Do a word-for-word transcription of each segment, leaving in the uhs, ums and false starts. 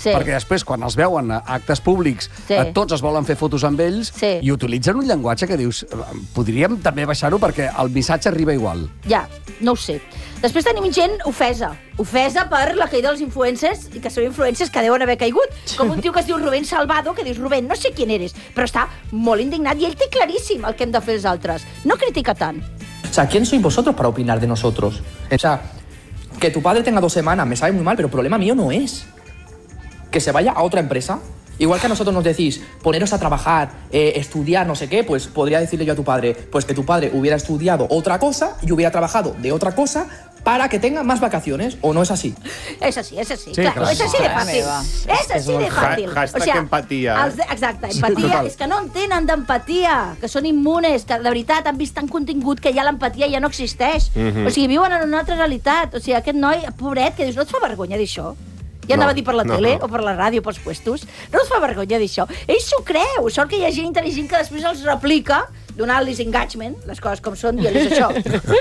sí. perquè després, quan els veuen a actes públics, sí. tots es volen fer fotos amb ells sí. i utilitzen un llenguatge que dius, podríem també baixar-ho perquè el missatge arriba igual. Ja, no ho sé. Després tenim gent ofesa. Ofesa per la caïda dels influencers, i que són influencers que deuen haver caigut. Com un tio que es diu Rubén Salvado, que dius, Rubén, no sé quién eres, però està molt indignat i ell té claríssim el que hem de fer els altres. No critica tant. O sea, ¿quién sois vosotros para opinar de nosotros? O sea, que tu padre tenga dos semanas me sabe muy mal, pero el problema mío no es que se vaya a otra empresa. Igual que a nosotros nos decís, poneros a trabajar, eh, estudiar, no sé qué, pues podría decirle yo a tu padre, pues que tu padre hubiera estudiado otra cosa y hubiera trabajado de otra cosa para que tenga más vacaciones, ¿o no es así? És així, és així. Sí, claro, és així de fàcil. És així de fàcil. Hashtag o sigui, empatia. Els de, exacte, empatia. Sí, és que no entenen d'empatia, que són immunes, que de veritat han vist tant contingut que ja l'empatia ja no existeix. Mm-hmm. O sigui, viuen en una altra realitat. O sigui, aquest noi, pobret, que dius, no et fa vergonya dir això? Ja anava no, a dir per la no, tele no. o per la ràdio, pels puestos. No us fa vergonya dir això. Ell s'ho creu. Sort que hi ha gent intel·ligent que després els replica, donant-los engagement, les coses com són, dient-los això.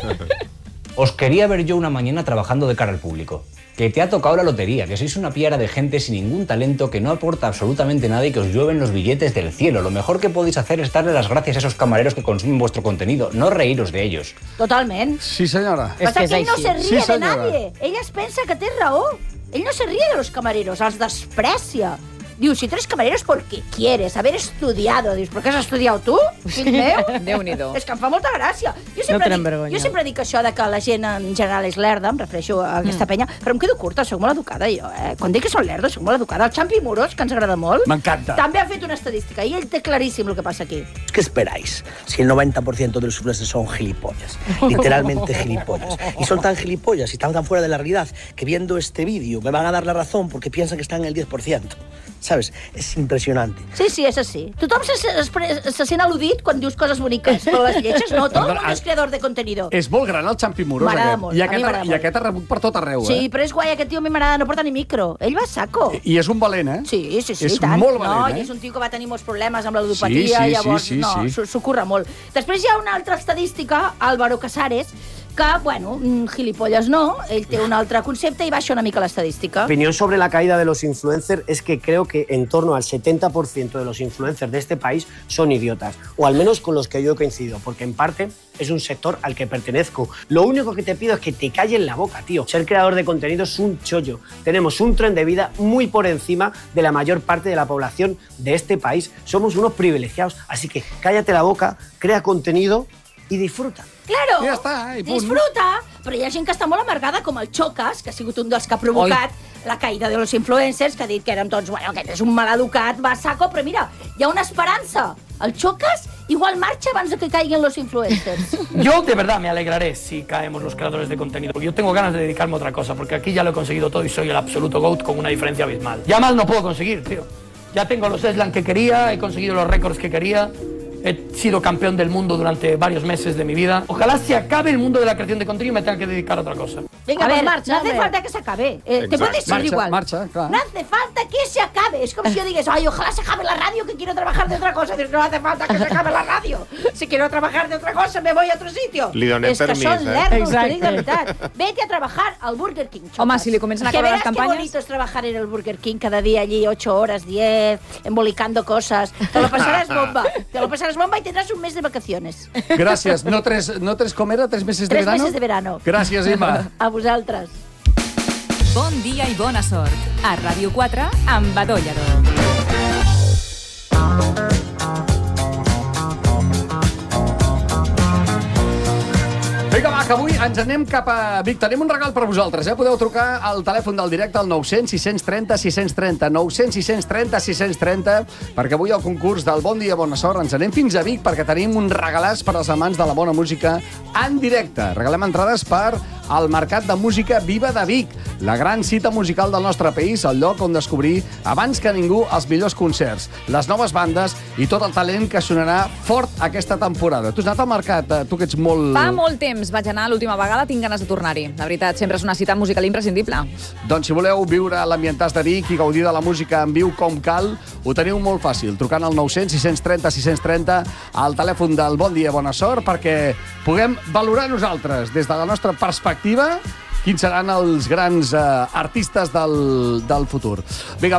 Os quería ver yo una mañana trabajando de cara al público. Que te ha tocado la lotería, que sois una piara de gente sin ningún talento, que no aporta absolutamente nada y que os llueven los billetes del cielo. Lo mejor que podéis hacer es darle las gracias a esos camareros que consumen vuestro contenido, no reíros de ellos. Totalment. Sí, senyora. És que, que ell no se ríe sí, de nadie. Ell es pensa que té raó. Ell no se ríe de los camareros, els desprecia. Diu, si tú eres camarero es porque quieres haber estudiado. Dius, però què has estudiat tu, fill meu? Déu-n'hi-do. És que em fa molta gràcia. Jo sempre, no dic, vergonya. jo sempre dic això de que la gent en general és lerda, em refereixo a aquesta mm. penya, però em quedo curta, soc molt educada jo. Eh? Quan dic que són lerdos, soc molt educada. El Champi Muros, que ens agrada molt, m'encanta. També ha fet una estadística i ell té claríssim el que passa aquí. ¿Qué esperáis? Si el noventa por ciento de los influencers son gilipollas, literalmente gilipollas. Y son tan gilipollas y están tan fuera de la realidad que viendo este vídeo me van a dar la razón porque piensan que están en el diez por ciento. ¿Sabes? És impressionant. Sí, sí, és així. Tothom se, se, se sent al·ludit quan dius coses boniques, però les lletges no. Tot el món és creador de contenido. És molt gran el Champi Muros, m'agrada aquest. Molt. I aquest, I aquest ha rebut per tot arreu, sí, eh? Sí, però és guai, aquest tio a mi m'agrada, no porta ni micro. Ell va a saco. I, I és un valent, eh? Sí, sí, sí, és tant. molt valent, no, eh? I és un tio que va tenir molts problemes amb la ludopatia, sí, sí, llavors, sí, sí, no, sí. s'ho curra molt. Després hi ha una altra estadística, Álvaro Casares, que, bueno, gilipollas no, ell té un altre concepte i baixa una mica l'estadística. Mi opinión sobre la caída de los influencers es que creo que en torno al setenta por ciento de los influencers de este país son idiotas, o al menos con los que yo coincido, porque en parte es un sector al que pertenezco. Lo único que te pido es que te calles la boca, tío. Ser creador de contenido es un chollo. Tenemos un tren de vida muy por encima de la mayor parte de la población de este país. Somos unos privilegiados, así que cállate la boca, crea contenido i disfruta. Claro, ja està, i punt. Disfruta, però hi ha gent que està molt amargada, com el Chocas, que ha sigut un dels que ha provocat Oi. la caïda de los influencers, que ha dit que érem tots, bueno, aquest és un maleducat, va a saco, però mira, hi ha una esperança. El Chocas igual marcha abans de que caiguen los influencers. Yo de verdad me alegraré si caemos los creadores de contenido, porque yo tengo ganas de dedicarme a otra cosa, porque aquí ya lo he conseguido todo y soy el absoluto GOAT con una diferencia abismal. Ya más no puedo conseguir, tío. Ya tengo los Eslan que quería, he conseguido los récords que quería. He sido campeón del mundo durante varios meses de mi vida. Ojalá se acabe el mundo de la creación de contenido y me tenga que dedicar a otra cosa. Venga, a ver, marcha, no hace falta que se acabe. Eh, te puedes ir igual. Marcha, claro. No hace falta que se acabe. Es como si yo digas, ay, ojalá se acabe la radio, que quiero trabajar de otra cosa. No hace falta que se acabe la radio. Si quiero trabajar de otra cosa, me voy a otro sitio. Li donem es que permís, son eh? lerdos, te dic de veritat. Vete a trabajar al Burger King, Chocas. Home, si li comencen a caure les campanyes... Que verás qué bonito es trabajar en el Burger King cada día allí, ocho horas, diez, embolicando cosas. Te lo pasarás bomba. Te lo pasarás bomba y tendrás un mes de vacaciones. Gràcies. No tres, no tres com era? Tres meses de tres verano? Tres meses de verano. Gràcies, Imma. A vosaltres. Bon dia i bona sort. A Ràdio quatre, amb Badó Lledó. Vinga, va, que avui ens anem cap a Vic. Tenim un regal per vosaltres, eh? Podeu trucar al telèfon del directe al nou cents, sis cents i trenta, sis cents i trenta, nou cents, sis cents i trenta, sis cents i trenta, perquè avui al concurs del Bon Dia, Bona Sort ens anem fins a Vic perquè tenim un regalàs per als amants de la bona música en directe. Regalem entrades per al Mercat de Música Viva de Vic, la gran cita musical del nostre país, el lloc on descobrir abans que ningú els millors concerts, les noves bandes i tot el talent que sonarà fort aquesta temporada. Tu has anat al mercat, tu que ets molt... Fa molt temps vaig anar l'última vegada, tinc ganes de tornar-hi. La veritat, sempre és una cita musical imprescindible. Doncs si voleu viure l'ambientàs de Vic i gaudir de la música en viu com cal, ho teniu molt fàcil, trucant al nou cents, sis cents i trenta, sis cents i trenta al telèfon del Bon Dia, Bona Sort, perquè puguem valorar nosaltres, des de la nostra perspectiva, quins seran els grans eh, artistes del, del futur. Vinga,